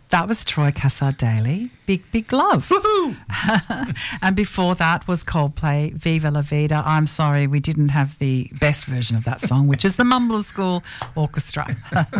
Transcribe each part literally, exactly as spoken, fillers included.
That was Troy Cassar-Daley, Big, Big Love. Woohoo! And before that was Coldplay, Viva La Vida. I'm sorry, we didn't have the best version of that song, which is the Mumbler School Orchestra.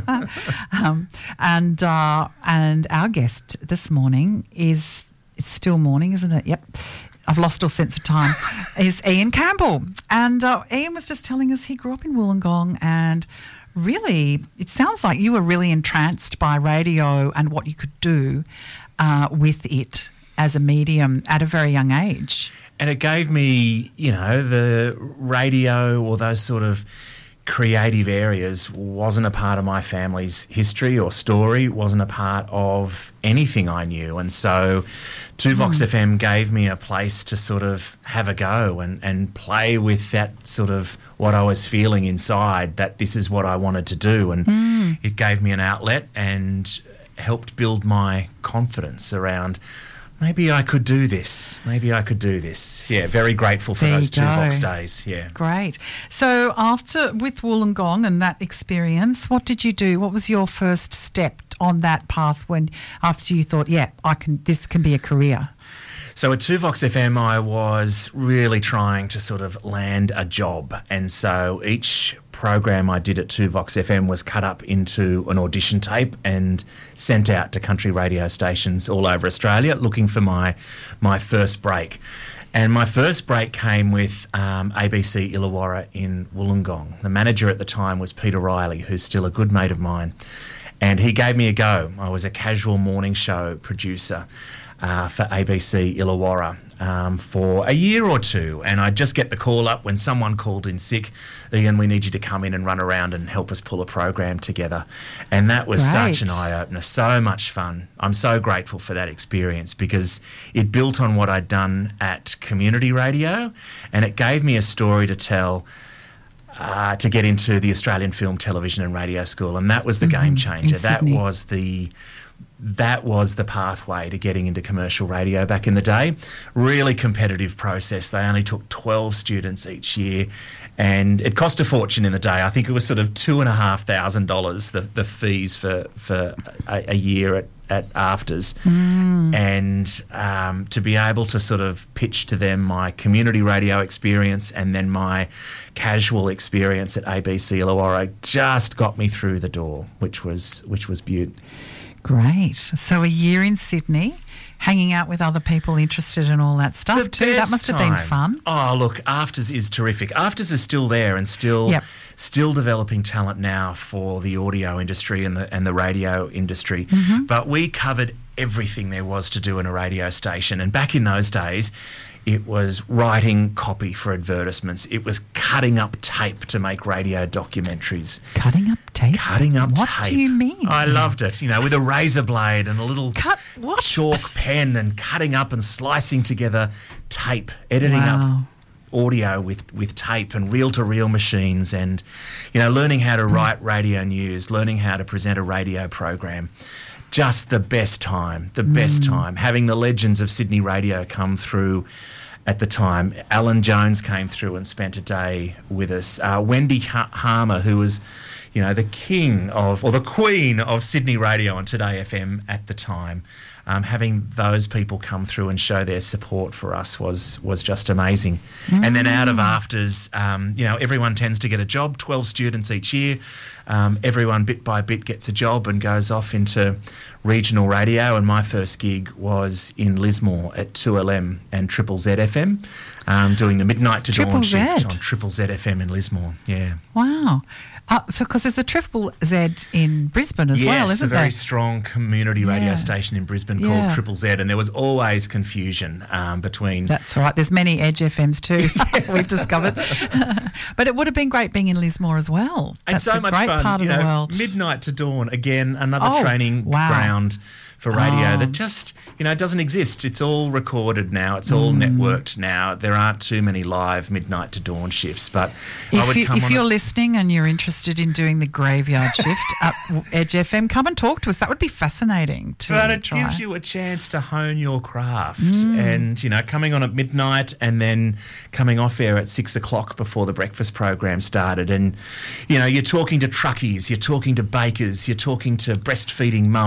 um, and uh, and our guest this morning is, it's still morning, isn't it? Yep. I've lost all sense of time, is Ian Campbell. And uh, Ian was just telling us he grew up in Wollongong, and really, it sounds like you were really entranced by radio and what you could do uh, with it as a medium at a very young age. And it gave me, you know, the radio or those sort of creative areas wasn't a part of my family's history or story, wasn't a part of anything I knew. And so two Vox mm. F M gave me a place to sort of have a go and, and play with that sort of what I was feeling inside, that this is what I wanted to do. And mm. it gave me an outlet and helped build my confidence around maybe I could do this. Maybe I could do this. Yeah, very grateful for there those two go. Vox days. Yeah. Great. So after, with Wollongong and that experience, what did you do? What was your first step on that path when, after you thought, yeah, I can, this can be a career? So at two Vox F M, I was really trying to sort of land a job. And so each program I did at two Vox F M was cut up into an audition tape and sent out to country radio stations all over Australia looking for my my first break. And my first break came with um, A B C Illawarra in Wollongong. The manager at the time was Peter Riley, who's still a good mate of mine. And he gave me a go. I was a casual morning show producer uh, for A B C Illawarra um, for a year or two. And I'd just get the call up when someone called in sick, Ian, we need you to come in and run around and help us pull a program together. And that was Great. such an eye-opener, so much fun. I'm so grateful for that experience because it built on what I'd done at community radio, and it gave me a story to tell Uh, to get into the Australian Film, Television and Radio School, and that was the mm-hmm. game changer. In That Sydney. was the that was the pathway to getting into commercial radio back in the day. Really competitive process. They only took twelve students each year, and it cost a fortune in the day. I think it was sort of two and a half thousand dollars the the fees for for a, a year at at Afters. Mm. And um, to be able to sort of pitch to them my community radio experience and then my casual experience at A B C Illawarra just got me through the door, which was which was beaut. Great. So a year in Sydney, hanging out with other people interested in all that stuff The too. That best must have been time. fun. Oh, look, Afters is terrific. Afters is still there and still Yep. still developing talent now for the audio industry and the and the radio industry. Mm-hmm. But we covered everything there was to do in a radio station. And back in those days, it was writing copy for advertisements. It was cutting up tape to make radio documentaries. Cutting up tape? Cutting up what tape. What do you mean? I loved it, you know, with a razor blade and a little Cut what? chalk pen and cutting up and slicing together tape, editing Wow. up audio with, with tape and reel-to-reel machines and, you know, learning how to write radio news, learning how to present a radio program. Just the best time, the best Mm. time. Having the legends of Sydney radio come through at the time. Alan Jones came through and spent a day with us. Uh, Wendy ha- Harmer, who was, you know, the king of, or the queen of Sydney radio on Today F M at the time. Um, having those people come through and show their support for us was was just amazing. Mm. And then out of Afters, um, you know, everyone tends to get a job, twelve students each year. Um, everyone bit by bit gets a job and goes off into regional radio. And my first gig was in Lismore at two L M and Triple Z F M, um, doing the midnight to Triple dawn Z. shift on Triple Z F M in Lismore. Yeah. Wow. Uh, so, because there's a Triple Z in Brisbane as yes, well, isn't Yes, a there? very strong community radio Yeah. station in Brisbane Yeah. called Triple Z, and there was always confusion um, between... That's all right. There's many Edge F Ms too, we've discovered. But it would have been great being in Lismore as well. And That's so a much great fun. part you of know, the world. Midnight to dawn, again, another Oh, training wow. ground for radio Oh. that just, you know, doesn't exist. It's all recorded now. It's all Mm. networked now. There aren't too many live midnight to dawn shifts, but I If, would you, come if on you're a- listening and you're interested in doing the graveyard shift at Edge F M, come and talk to us. That would be fascinating to But it try. gives you a chance to hone your craft Mm. and, you know, coming on at midnight and then coming off air at six o'clock before the breakfast program started. And, you know, you're talking to truckies, you're talking to bakers, you're talking to breastfeeding mums.